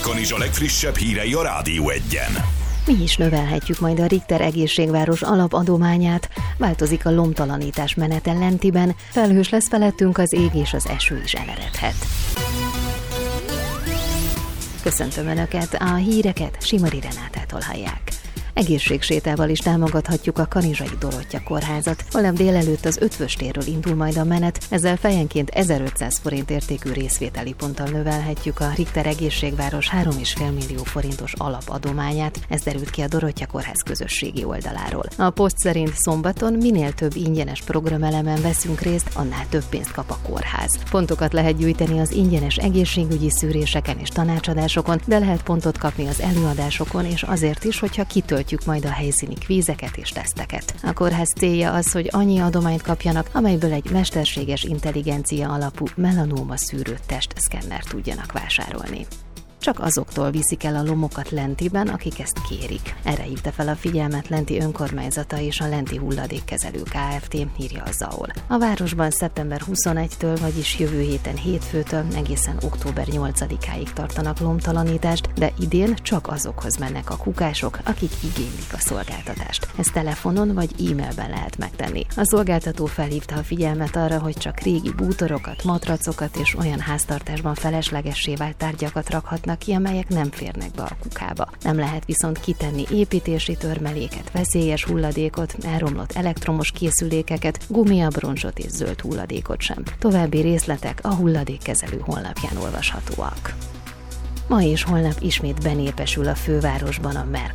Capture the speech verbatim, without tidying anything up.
Kanizsa legfrissebb hírei a Rádió Egyen. Mi is növelhetjük majd a Richter egészségváros alapadományát. Változik a lomtalanítás menete Lentiben, felhős lesz felettünk az ég és az eső is eleredhet. Köszöntöm Önöket, a híreket Simari Renátától hallják. Egészségsétával is támogathatjuk a kanizsai Dorottya kórházat. Holnap délelőtt az Ötvös térről indul majd a menet, ezzel fejenként ezerötszáz forint értékű részvételi ponttal növelhetjük a Richter egészségváros három egész öt millió forintos alapadományát, ez derült ki a Dorottya kórház közösségi oldaláról. A poszt szerint szombaton minél több ingyenes programelemen veszünk részt, annál több pénzt kap a kórház. Pontokat lehet gyűjteni az ingyenes egészségügyi szűréseken és tanácsadásokon, de lehet pontot kapni az előadásokon, és azért is, hogyha kitöltjük majd a helyszíni kvízeket és teszteket. A kórház célja az, hogy annyi adományt kapjanak, amelyből egy mesterséges intelligencia alapú melanóma szűrő testszkennert tudjanak vásárolni. Csak azoktól viszik el a lomokat Lentiben, akik ezt kérik. Erre hívta fel a figyelmet Lenti önkormányzata és a Lenti Hulladékkezelő Kft., írja a zé á o el. A városban szeptember huszonegyedikétől, vagyis jövő héten hétfőtől egészen október nyolcadikáig tartanak lomtalanítást, de idén csak azokhoz mennek a kukások, akik igénylik a szolgáltatást. Ezt telefonon vagy e-mailben lehet megtenni. A szolgáltató felhívta a figyelmet arra, hogy csak régi bútorokat, matracokat és olyan háztartásban feleslegessé vált tárgyakat rakhatnak ki, amelyek nem férnek be a kukába. Nem lehet viszont kitenni építési törmeléket, veszélyes hulladékot, elromlott elektromos készülékeket, gumiabroncsot és zöld hulladékot sem. További részletek a hulladékkezelő honlapján olvashatóak. Ma és holnap ismét benépesül a fővárosban a Merk